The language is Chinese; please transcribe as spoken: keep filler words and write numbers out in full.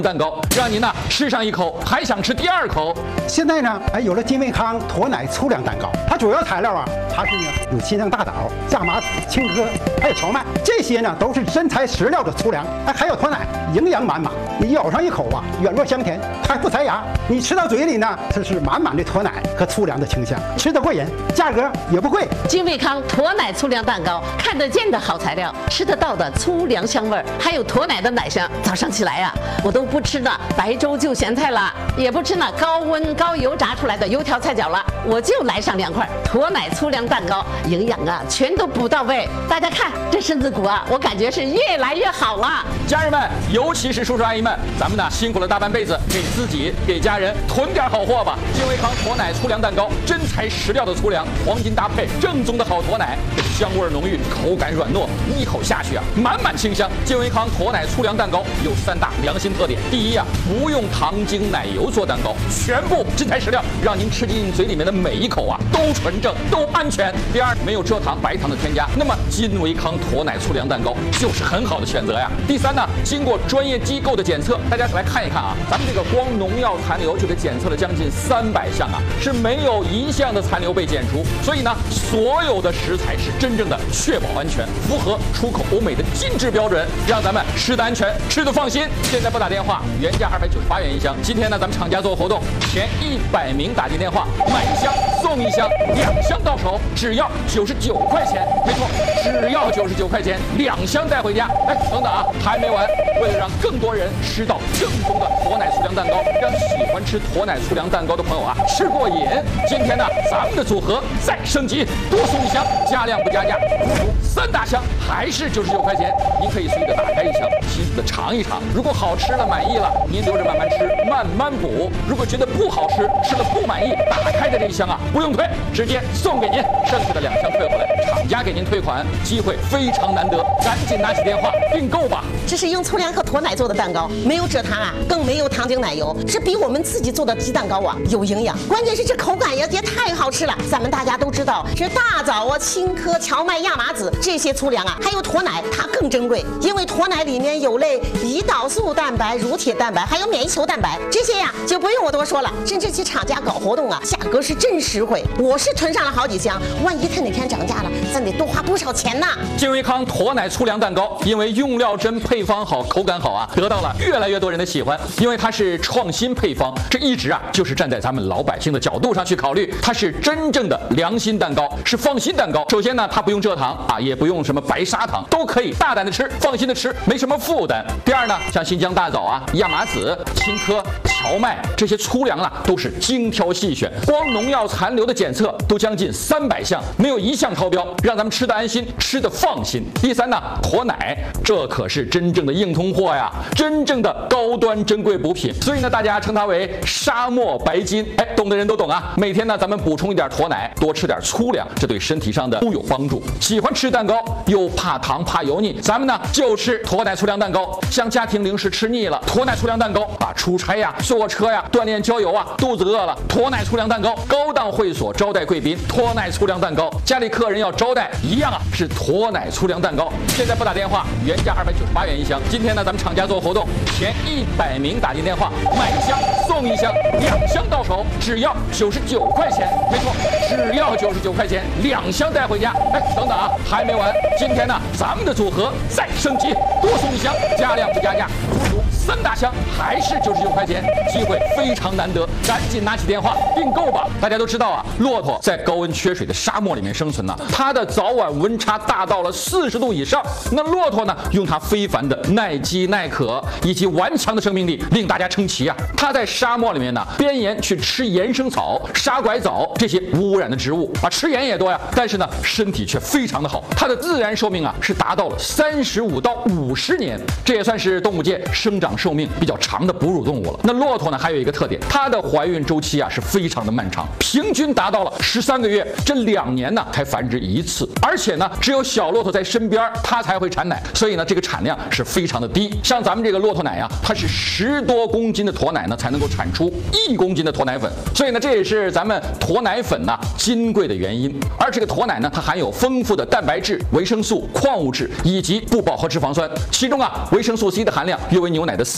蛋糕，让您呢吃上一口还想吃第二口。 现在呢，哎，有了金卫康驼奶粗粮蛋糕，它主要材料啊，它是呢有新疆大枣、亚麻籽、青稞，还有荞麦，这些呢都是真材实料的粗粮。哎，还有驼奶，营养满满，你咬上一口啊，软糯香甜，还不塞牙。你吃到嘴里呢，这是满满的驼奶和粗粮的清香，吃得过瘾，价格也不贵。 金卫康驼奶粗粮蛋糕，看得见的好材料，吃得到的粗粮香味儿，还有驼奶的奶香。早上起来呀、啊，我都不吃那白粥就咸菜了，也不吃那高温高油炸出来的油条菜饺了，我就来上两块驼奶粗粮蛋糕，营养啊全都补到位。大家看这身子骨啊，我感觉是越来越好了。 家人们，尤其是叔叔阿姨们，咱们呢辛苦了大半辈子，给自己给家人囤点好货吧。金卫康驼奶粗粮蛋糕，真材实料的粗粮，黄金搭配，正宗的好驼奶，香味浓郁，口感软糯，一口下去啊，满满清香。金卫康驼奶粗粮蛋糕有三大良心特点：第一啊，不用糖精奶油做蛋糕，全部真材实料，让您吃进嘴里面的每一口啊都纯正，都安全。第二，没有蔗糖、白糖的添加，那么金卫康驼奶粗粮蛋糕就是很好的选择呀。第三呢，经过专业机构的检测，大家来看一看啊，咱们这个光农药残留就给检测了将近三百项啊，是没有一项的残留被检出，所以呢，所有的食材是真正的确保安全，符合出口欧美的精致标准，让咱们吃得安全，吃得放心。现在拨打电话，原价二百九十八元一箱，今天呢，咱们厂家做活动，前一百名打进电话买一箱送一箱，两箱到手只要九十九块钱，没错，只要九十九块钱，两箱带回家。哎，等等啊，还没完，为了让更多人吃到正宗的驼奶粗粮蛋糕，让喜欢吃驼奶粗粮蛋糕的朋友啊吃过瘾，今天呢，咱们的组合再升级，多送一箱，加量不加价，足足三大箱，还是九十九块钱。您可以随意的打开一箱，细细的尝一尝，如果好吃了满意了，您留着慢慢吃，慢慢补；如果觉得不好吃，吃了不满意，打开的这一箱啊不用退，直接送给您，剩下的两箱退回来，厂家给您退款，机会非常难得，赶紧拿起电话订购吧。 这是用粗粮和驼奶做的蛋糕，没有蔗糖啊，更没有糖精奶油，是比我们自己做的鸡蛋糕啊有营养，关键是这口感也也太好吃了。咱们大家都知道，这大枣啊、青稞、荞麦、亚麻籽这些粗粮啊，还有驼奶，它更珍贵，因为驼奶里面有类胰岛素蛋白、乳铁蛋白，还有免疫球蛋白，这些呀就不用我多说了。甚至去厂家搞活动啊，价格是真实惠，我是囤上了好几箱，万一它哪天涨价了，咱得多花不少钱呢。 金卫康驼奶粗粮蛋糕，因为用料真、配方好、口感好啊，得到了越来越多人的喜欢。因为它是创新配方，这一直啊就是站在咱们老百姓的角度上去考虑，它是真正的良心蛋糕，是放心蛋糕。首先呢，它不用蔗糖啊，也不用什么白砂糖，都可以大胆的吃，放心的吃，没什么负担。第二呢，像新疆大枣啊、亚麻籽、青稞、荞麦这些粗粮啊，都是精挑细选，光农药残留的检测都将近三百项，没有一项超标，让咱们吃得安心，吃得放心。第三呢，驼奶，这可是真正的硬通货呀，真正的高端珍贵补品，所以呢，大家称它为沙漠白金。哎，懂的人都懂啊。每天呢，咱们补充一点驼奶，多吃点粗粮，这对身体上的都有帮助。喜欢吃蛋糕又怕糖怕油腻，咱们呢就吃驼奶粗粮蛋糕。像家庭零食吃腻了，驼奶粗粮蛋糕啊，出差呀、坐车呀、锻炼郊游啊，肚子饿了，驼奶粗粮蛋糕。高档会所招待贵宾，驼奶粗粮蛋糕。家里客人要招待，一样啊，是驼奶粗粮蛋糕。现在拨打电话，原价二百九十八元一箱，今天呢，咱们厂家做活动，前一百名打进电话买一箱送一箱，两箱到手只要九十九块钱，没错，只要九十九块钱，两箱带回家。哎，等等啊，还没完，今天呢，咱们的组合再升级，多送一箱，加量不加价，足足三大箱，还是九十九块钱，机会非常难得，赶紧拿起电话订购吧。大家都知道啊，骆驼在高温缺水的沙漠里面生存呢，它的早晚温差大到了四十度以上。那骆驼呢，用它非凡的耐饥耐渴以及顽强的生命力，令大家称奇啊。它在沙漠里面呢，边沿去吃岩生草、沙拐枣这些无污染的植物啊，吃盐也多呀，但是呢，身体却非常的好。它的自然寿命啊，是达到了三十五到五十年，这也算是动物界生长寿命比较长的哺乳动物了。那骆驼呢，还有一个特点，它的怀孕周期啊是非常的漫长，平均达到了十三个月，这两年呢才繁殖一次，而且呢，只有小骆驼在身边，它才会产奶，所以呢，这个产量是非常的低。像咱们这个骆驼奶呀、啊，它是十多公斤的驼奶呢，才能够产出一公斤的驼奶粉，所以呢，这也是咱们驼奶粉呢金贵的原因。而这个驼奶呢，它含有丰富的蛋白质、维生素、矿物质以及不饱和脂肪酸，其中啊，维生素 C 的含量约为牛奶的四